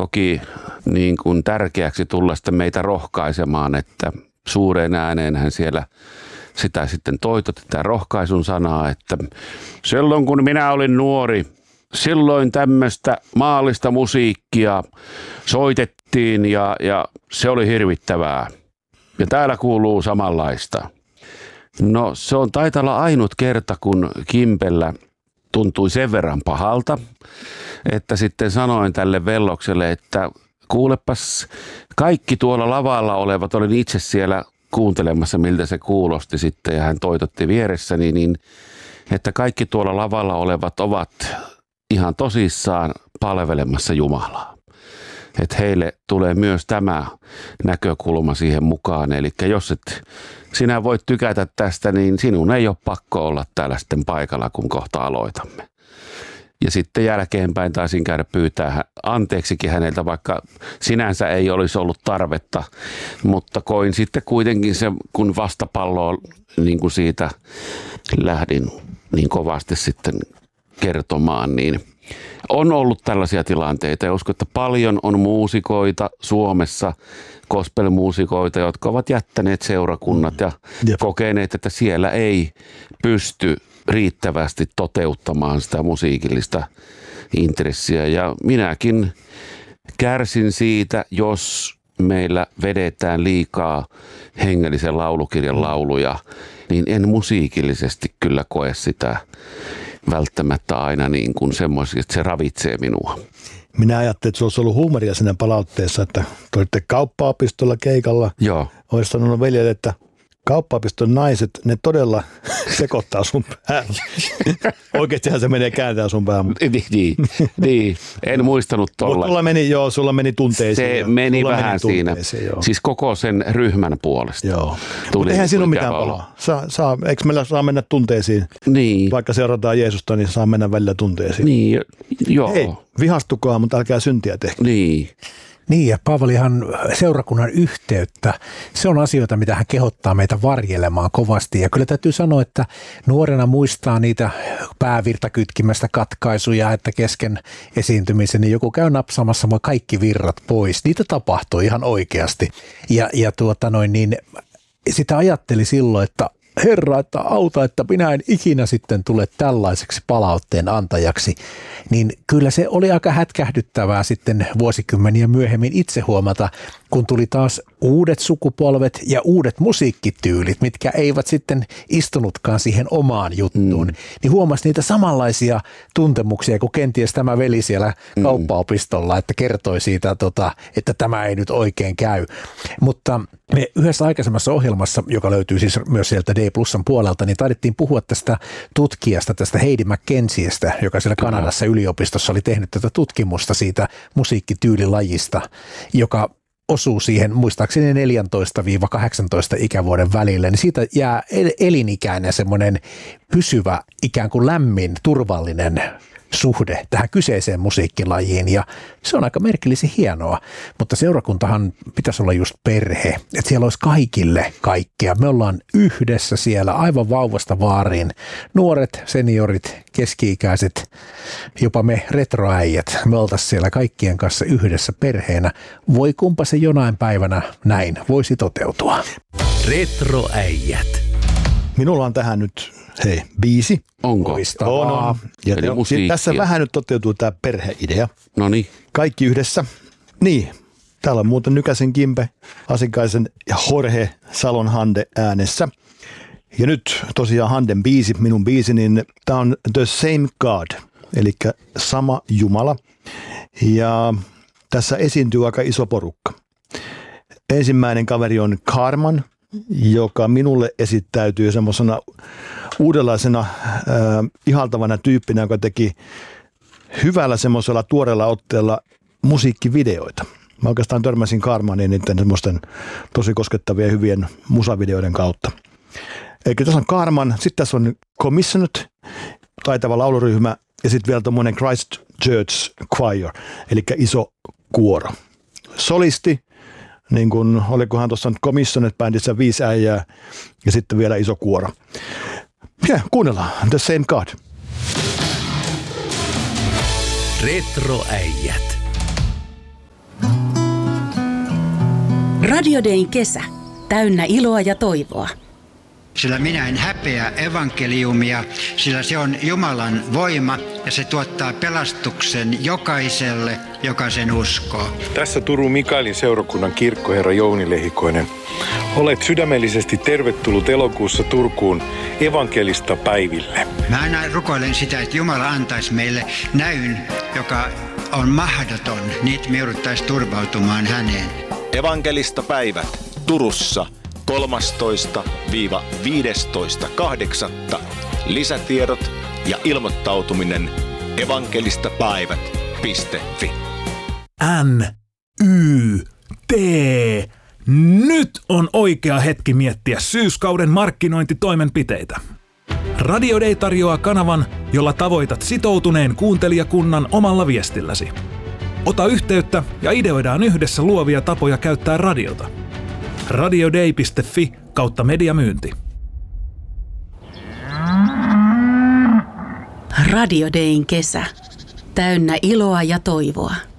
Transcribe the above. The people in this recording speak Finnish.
koki niin kuin tärkeäksi tulla sitten meitä rohkaisemaan, että suureen ääneen hän siellä sitä sitten toitotti, tämä rohkaisun sanaa, että silloin kun minä olin nuori, silloin tämmöistä maallista musiikkia soitettiin ja se oli hirvittävää. Ja täällä kuuluu samanlaista. No se on taitaa olla ainut kerta, kun Kimpellä tuntui sen verran pahalta, että sitten sanoin tälle vellokselle, että kuulepas, kaikki tuolla lavalla olevat, olin itse siellä kuuntelemassa, miltä se kuulosti sitten, ja hän toitotti vieressäni, niin että kaikki tuolla lavalla olevat ovat ihan tosissaan palvelemassa Jumalaa. Että heille tulee myös tämä näkökulma siihen mukaan. Eli jos et sinä voit tykätä tästä, niin sinun ei ole pakko olla täällä sitten paikalla, kun kohta aloitamme. Ja sitten jälkeenpäin taisin käydä pyytää anteeksikin häneltä, vaikka sinänsä ei olisi ollut tarvetta. Mutta koin sitten kuitenkin se, kun vastapalloa niin kuin siitä lähdin niin kovasti sitten kertomaan, niin on ollut tällaisia tilanteita ja uskon, että paljon on muusikoita Suomessa, gospelmuusikoita, jotka ovat jättäneet seurakunnat ja kokeneet, että siellä ei pysty riittävästi toteuttamaan sitä musiikillista intressiä. Ja minäkin kärsin siitä, jos meillä vedetään liikaa hengellisen laulukirjan lauluja, niin en musiikillisesti kyllä koe sitä välttämättä aina niin kuin semmoisia, että se ravitsee minua. Minä ajattelin, että se olisi ollut huumoria siinä palautteessa, että te olitte kauppaopistolla keikalla. Joo. Olisi sanonut veljelle, että kauppaopiston naiset, ne todella sekoittaa sun päällä. Oikeastihan se menee kääntää sun päällä. Niin, en muistanut tuolla. Sulla meni tunteisiin. Se meni vähän siinä. Joo. Siis koko sen ryhmän puolesta. Joo. Mutta eihän siinä ole mitään pahaa. Eikö meillä saa mennä tunteisiin? Niin. Vaikka seurataan Jeesusta, niin saa mennä välillä tunteisiin. Niin, joo. Hei, vihastukaa, mutta älkää syntiä tehkää. Niin. Niin, ja Paavalihan seurakunnan yhteyttä, se on asioita, mitä hän kehottaa meitä varjelemaan kovasti. Ja kyllä täytyy sanoa, että nuorena muistaa niitä päävirtakytkimästä katkaisuja, että kesken esiintymisen niin joku käy napsaamassa kaikki virrat pois. Niitä tapahtuu ihan oikeasti. Ja niin sitä ajatteli silloin, että Herra, että auta, että minä en ikinä sitten tule tällaiseksi palautteen antajaksi, niin kyllä se oli aika hätkähdyttävää sitten vuosikymmeniä myöhemmin itse huomata, kun tuli taas uudet sukupolvet ja uudet musiikkityylit, mitkä eivät sitten istunutkaan siihen omaan juttuun, niin huomasi niitä samanlaisia tuntemuksia kuin kenties tämä veli siellä kauppaopistolla, että kertoi siitä, että tämä ei nyt oikein käy. Mutta me yhdessä aikaisemmassa ohjelmassa, joka löytyy siis myös sieltä D+:n puolelta, niin taidettiin puhua tästä tutkijasta, tästä Heidi McKenziestä, joka siellä Kanadassa yliopistossa oli tehnyt tätä tutkimusta siitä musiikkityylilajista, joka osuu siihen muistaakseni 14-18 ikävuoden välillä, niin siitä jää elinikäinen semmoinen pysyvä, ikään kuin lämmin, turvallinen suhde tähän kyseiseen musiikkilajiin, ja se on aika merkillisen hienoa, mutta seurakuntahan pitäisi olla just perhe, että siellä olisi kaikille kaikkea. Me ollaan yhdessä siellä aivan vauvasta vaariin, nuoret, seniorit, keski-ikäiset, jopa me retroäijät, me oltaisiin siellä kaikkien kanssa yhdessä perheenä. Voi kumpa se jonain päivänä näin voisi toteutua. Retroäijät. Minulla on tähän nyt biisi. Onko? On. Ja tässä vähän nyt toteutuu tämä perheidea. No niin. Kaikki yhdessä. Niin. Täällä on muuten Nykäsen Kimpe, Asikaisen ja Jorge Salon Hande äänessä. Ja nyt tosiaan Handen biisi, minun biisi, niin tämä on The Same God, eli sama Jumala. Ja tässä esiintyy aika iso porukka. Ensimmäinen kaveri on Carman, joka minulle esittäytyy semmoisena uudenlaisena ihaltavana tyyppinä, joka teki hyvällä semmoisella tuoreella otteella musiikkivideoita. Mä oikeastaan törmäsin Carmaniin niiden semmoisten tosi koskettavien hyvien musavideoiden kautta. Eli tässä on Carman, sitten tässä on Commissioned, taitava lauluryhmä, ja sitten vielä tommoinen Christ Church Choir, eli iso kuoro. Solisti, niin kuin olikohan tuossa nyt Commissioned-bändissä 5 äijää, ja sitten vielä iso kuoro. Ja kuunnellaan, The Same God. Retroäijät. Radio Dayn kesä. Täynnä iloa ja toivoa. Sillä minä en häpeä evankeliumia, sillä se on Jumalan voima ja se tuottaa pelastuksen jokaiselle, joka sen uskoo. Tässä Turun Mikaelin seurakunnan kirkkoherra Jouni Lehikoinen. Olet sydämellisesti tervetullut elokuussa Turkuun evankelista päiville. Mä aina rukoilen sitä, että Jumala antaisi meille näyn, joka on mahdoton, niin että me jouduttaisiin turvautumaan häneen. Evankelista päivät Turussa 13-15.8. Lisätiedot ja ilmoittautuminen evankelistapäivät.fi. NYT. Nyt on oikea hetki miettiä syyskauden markkinointitoimenpiteitä. Radio Day tarjoaa kanavan, jolla tavoitat sitoutuneen kuuntelijakunnan omalla viestilläsi. Ota yhteyttä ja ideoidaan yhdessä luovia tapoja käyttää radiota. radioday.fi/mediamyynti. Radio Dayn kesä. Täynnä iloa ja toivoa.